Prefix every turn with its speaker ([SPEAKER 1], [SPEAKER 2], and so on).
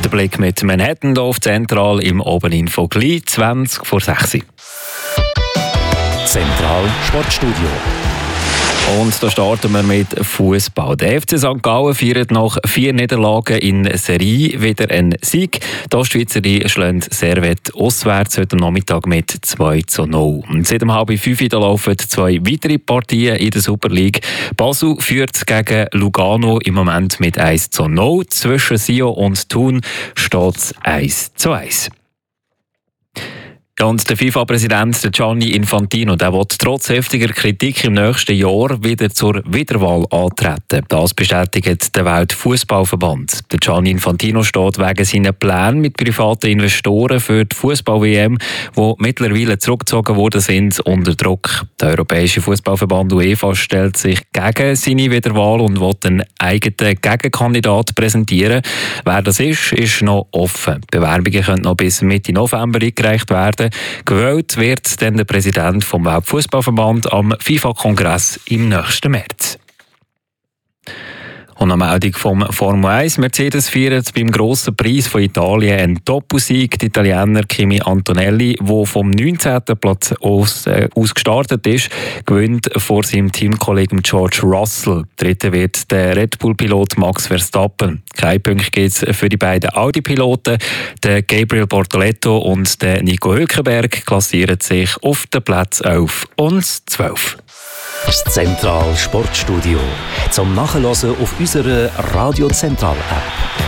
[SPEAKER 1] der Blick mit Manhattan hier auf Zentral im Obeninfo gleich 20 vor 6 Uhr.
[SPEAKER 2] Zentral Sportstudio.
[SPEAKER 1] Und da starten wir mit Fußball. Der FC St. Gallen feiert nach 4 Niederlagen in Serie wieder einen Sieg. Die Ostschweizer schlagen Servette auswärts heute Nachmittag mit 2:0. Und seit 4:30 laufen 2 weitere Partien in der Super League. Basel führt gegen Lugano im Moment mit 1:0. Zwischen Sion und Thun steht es 1:1. Und der FIFA-Präsident Gianni Infantino, der will trotz heftiger Kritik im nächsten Jahr wieder zur Wiederwahl antreten. Das bestätigt der Weltfußballverband. Der Gianni Infantino steht wegen seiner Pläne mit privaten Investoren für die Fußball-WM, die mittlerweile zurückgezogen worden sind, unter Druck. Der Europäische Fußballverband UEFA stellt sich gegen seine Wiederwahl und will einen eigenen Gegenkandidat präsentieren. Wer das ist noch offen. Die Bewerbungen können noch bis Mitte November eingereicht werden. Gewählt wird dann der Präsident vom Weltfußballverband am FIFA-Kongress im nächsten März. Und eine Meldung vom Formel 1. Mercedes feiert beim grossen Preis von Italien einen Doppelsieg. Der Italiener Kimi Antonelli, der vom 19. Platz aus gestartet ist, gewinnt vor seinem Teamkollegen George Russell. Dritter wird der Red Bull-Pilot Max Verstappen. Kein Punkt gibt es für die beiden Audi-Piloten. Der Gabriel Bortoletto und der Nico Hülkenberg klassieren sich auf den Plätzen 11 und 12.
[SPEAKER 2] Das Zentral Sportstudio. Zum Nachhören auf unserer Radio Zentral App.